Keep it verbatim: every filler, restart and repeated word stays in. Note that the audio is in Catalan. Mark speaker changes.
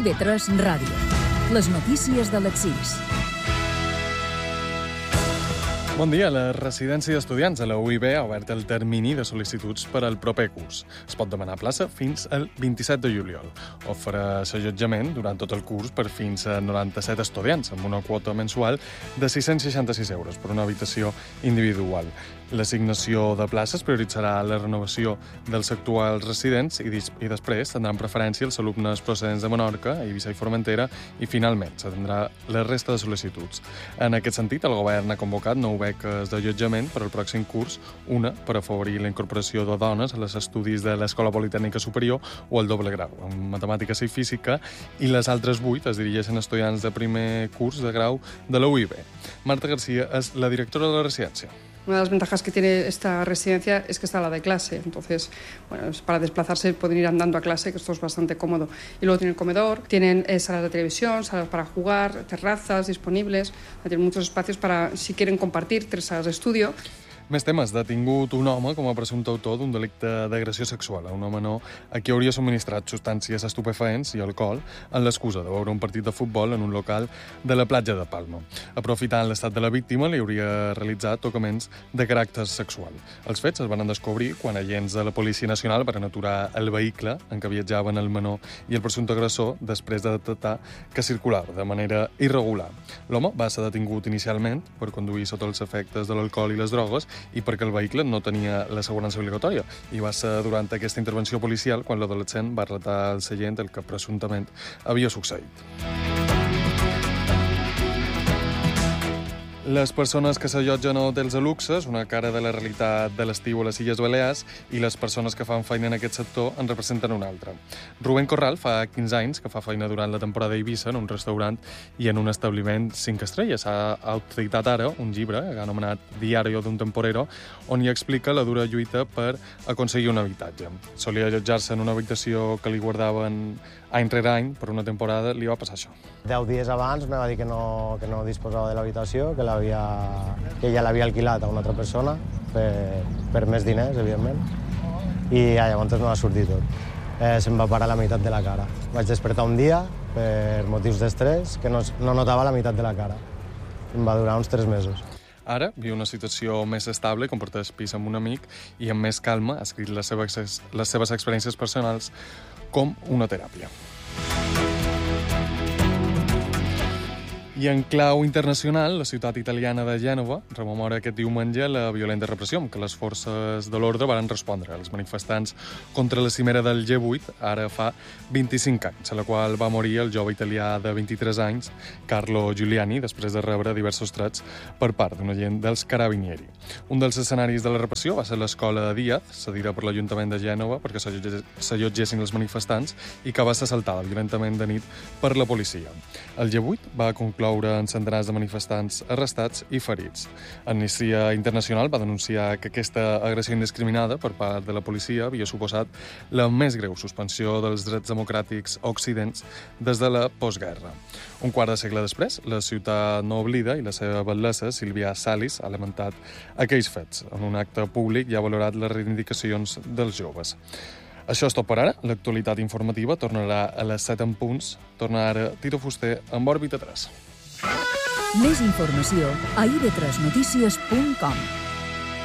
Speaker 1: I B tres Ràdio. Les notícies de les sis.
Speaker 2: Bon dia. La residència d'estudiants a la U I B ha obert el termini de sol·licituds per al proper curs. Es pot demanar plaça fins al vint-i-set de juliol. Ofereix allotjament durant tot el curs per fins a noranta-set estudiants, amb una quota mensual de sis-cents seixanta-sis euros per una habitació individual. L'assignació de places prioritzarà la renovació dels actuals residents i, i després tindran preferència els alumnes procedents de Menorca, Eivissa i Formentera i, finalment, s'atendrà la resta de sol·licituds. En aquest sentit, el govern ha convocat nou beques d'allotjament per al pròxim curs, una per afavorir la incorporació de dones als estudis de l'Escola Politècnica Superior o el doble grau, en matemàtiques i física, i les altres vuit es dirigeixen a estudiants de primer curs de grau de la U I B. Marta García és la directora de la residència.
Speaker 3: Una de las ventajas que tiene esta residencia es que está la de clase, entonces, bueno, para desplazarse pueden ir andando a clase, que esto es bastante cómodo. Y luego tienen comedor, tienen eh, salas de televisión, salas para jugar, terrazas disponibles, tienen muchos espacios para, si quieren compartir, tres salas de estudio.
Speaker 2: Més temes. Detingut un home com a presumpte autor d'un delicte d'agressió sexual a un home menor a qui hauria subministrat substàncies estupefaents i alcohol en l'excusa de veure un partit de futbol en un local de la platja de Palma. Aprofitant l'estat de la víctima, li hauria realitzat tocaments de caràcter sexual. Els fets es van descobrir quan agents de la Policia Nacional van aturar el vehicle en què viatjaven el menor i el presumpte agressor després de detectar que circulava de manera irregular. L'home va ser detingut inicialment per conduir sota els efectes de l'alcohol i les drogues i perquè el vehicle no tenia l'assegurança obligatòria. I va ser durant aquesta intervenció policial quan l'adolescent va relatar al seient el que presumptament havia succeït. Les persones que s'allotgen a hotels de luxes, una cara de la realitat de l'estiu a les Illes Balears, i les persones que fan feina en aquest sector en representen una altra. Rubén Corral fa quinze anys que fa feina durant la temporada a Eivissa en un restaurant i en un establiment cinc estrelles. Ha autoritat ara un llibre anomenat Diario d'un temporero, on hi explica la dura lluita per aconseguir un habitatge. Solia allotjar-se en una habitació que li guardaven any rere any, per una temporada li va passar això.
Speaker 4: Deu dies abans me va dir que no, que no disposava de l'habitació, que, que ja l'havia alquilat a una altra persona per, per més diners, evidentment, i ja, llavors no va sortir tot. Eh, se'm va parar la meitat de la cara. Vaig despertar un dia per motius d'estrès que no, no notava la meitat de la cara. Em va durar uns tres mesos.
Speaker 2: Ara viu una situació més estable, comparteix pis amb un amic i amb més calma ha escrit les seves, les seves experiències personals com una teràpia. I en clau internacional, la ciutat italiana de Gènova rememora aquest diumenge la violenta repressió amb què les forces de l'ordre van respondre als manifestants contra la cimera del G vuit, ara fa vint-i-cinc anys, a la qual va morir el jove italià de vint-i-tres anys, Carlo Giuliani, després de rebre diversos trets per part d'un agent dels Carabinieri. Un dels escenaris de la repressió va ser l'escola de Díaz, cedida per l'Ajuntament de Gènova perquè s'allotgessin els manifestants i que va ser assaltada violentament de nit per la policia. El G vuit va concloure en centenars de manifestants arrestats i ferits. Amnistia Internacional va denunciar que aquesta agressió indiscriminada per part de la policia havia suposat la més greu suspensió dels drets democràtics a Occident des de la postguerra. Un quart de segle després, la ciutat no oblida i la seva batlessa, Silvia Salis, ha lamentat aquells fets. En un acte públic i ha valorat les reivindicacions dels joves. Això és tot per ara. L'actualitat informativa tornarà a les set en punts. Torna ara Tito Fuster amb Òrbita tres.
Speaker 1: Més informació a i be tres notícies punt com.